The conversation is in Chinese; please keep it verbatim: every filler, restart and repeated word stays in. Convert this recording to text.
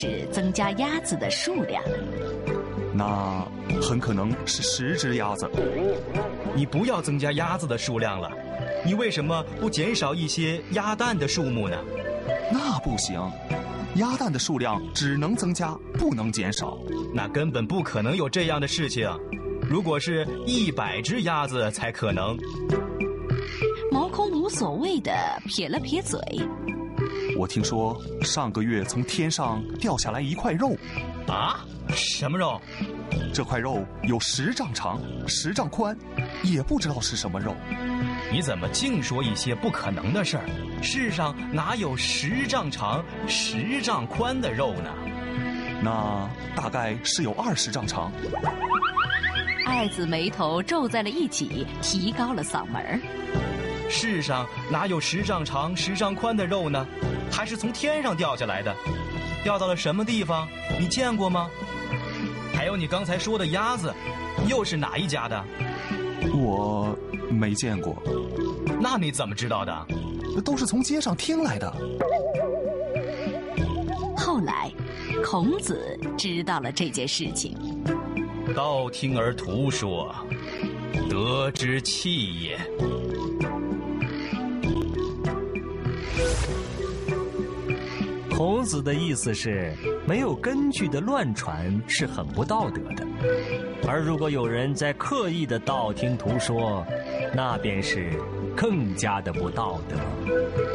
是增加鸭子的数量。 那很可能是十只鸭子。 你不要增加鸭子的数量了，你为什么不减少一些鸭蛋的数目呢？ 那不行，鸭蛋的数量只能增加，不能减少。 那根本不可能有这样的事情。如果是一百只鸭子才可能。 毛空无所谓地撇了撇嘴。 我听说上个月从天上掉下来一块肉。 啊？什么肉？ 这块肉有十丈长，十丈宽，也不知道是什么肉。 你怎么净说一些不可能的事儿？世上哪有十丈长、十丈宽的肉呢？ 那大概是有二十丈长。 爱子眉头皱在了一起，提高了嗓门。 世上哪有十丈长、十丈宽的肉呢？还是从天上掉下来的？掉到了什么地方？你见过吗？还有你刚才说的鸭子，又是哪一家的？ 我没见过。 那你怎么知道的？ 都是从街上听来的。 后来，孔子知道了这件事情。 道听而图说，得之气也。 孔子的意思是，没有根据的乱传是很不道德的，而如果有人在刻意的道听途说，那便是更加的不道德。